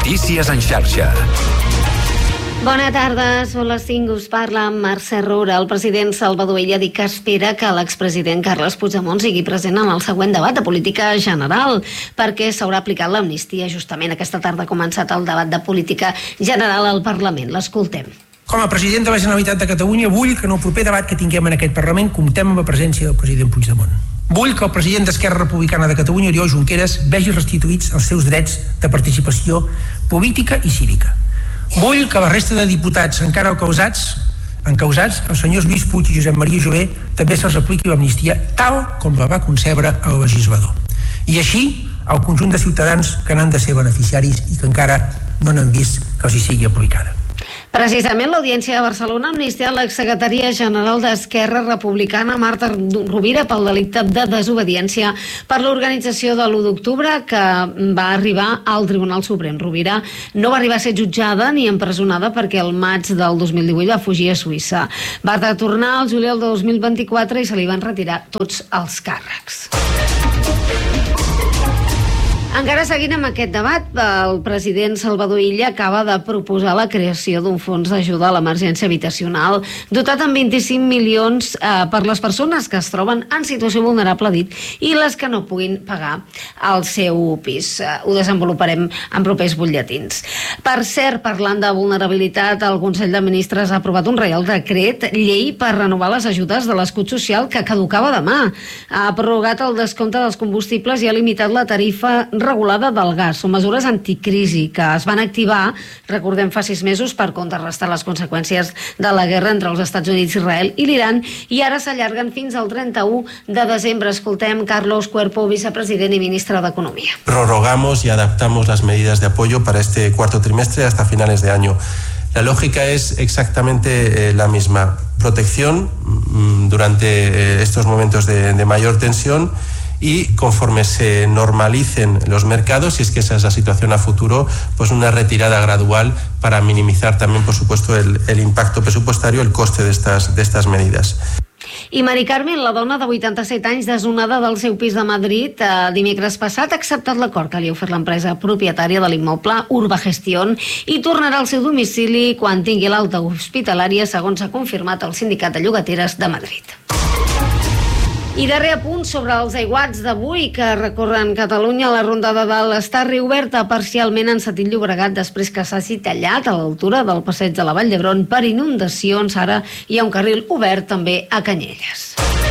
Notícies en xarxa. Bona tarda, són les 5, us parla Mercè Roura. El president Salvador Illa ha dit que espera que l'expresident Carles Puigdemont sigui present en el següent debat de política general, perquè s'haurà aplicat l'amnistia. Justament aquesta tarda ha començat el debat de política general al Parlament. L'escoltem. Com a president de la Generalitat de Catalunya vull que en el proper debat que tinguem en aquest Parlament comptem amb la presència del president Puigdemont. Vull que el president d'Esquerra Republicana de Catalunya, Oriol Junqueras, vegi restituïts els seus drets de participació política i cívica. Vull que la resta de diputats encara encausats, els senyors Lluís Puig i Josep Maria Jové, també se'ls apliqui l'amnistia tal com la va concebre el legislador. I així, el conjunt de ciutadans que n'han de ser beneficiaris i que encara no n'han vist que els hi sigui aplicada. Precisament l'Audiència de Barcelona ha amnistiat l'exsecretària general d'Esquerra Republicana, Marta Rovira, pel delicte de desobediència per l'organització de l'1 d'octubre que va arribar al Tribunal Suprem. Rovira no va arribar a ser jutjada ni empresonada perquè el maig del 2018 va fugir a Suïssa. Va retornar al juliol de 2024 i se li van retirar tots els càrrecs. Encara seguint amb aquest debat, el president Salvador Illa acaba de proposar la creació d'un fons d'ajuda a l'emergència habitacional dotat amb 25 milions per les persones que es troben en situació vulnerable, dit, i les que no puguin pagar el seu pis. Ho desenvoluparem en propers butlletins. Per cert, parlant de vulnerabilitat, el Consell de Ministres ha aprovat un reial decret llei per renovar les ajudes de l'escut social que caducava demà. Ha prorrogat el descompte dels combustibles i ha limitat la tarifa regulada del gas. Són mesures anticrisi que es van activar, recordem, fa 6 mesos per contrarrestar les conseqüències de la guerra entre els Estats Units, Israel i l'Iran, i ara s'allarguen fins al 31 de desembre. Escoltem Carlos Cuerpo, vicepresident i ministre d'Economia. Prorrogamos y adaptamos las medidas de apoyo para este cuarto trimestre hasta finales de año. La lógica es exactamente la misma. Protección durante estos momentos de mayor tensión, y conforme se normalicen los mercados, si es que esa es la situación a futuro, pues una retirada gradual para minimizar también, por supuesto, el impacto presupuestario, el coste de estas medidas. I Mari Carmen, la dona de 87 anys desnonada del seu pis de Madrid, dimecres passat ha acceptat l'acord que li ha ofert l'empresa propietària de l'immoble Urbagestión i tornarà al seu domicili quan tingui l'alta hospitalària, segons ha confirmat el Sindicat de Llogateres de Madrid. I darrer apunt sobre els aiguats d'avui que recorren Catalunya. La Ronda de Dalt està reoberta parcialment en sentit Llobregat després que s'hagi tallat a l'altura del passeig de la Vall d'Hebron per inundacions. Ara hi ha un carril obert també a Canyelles.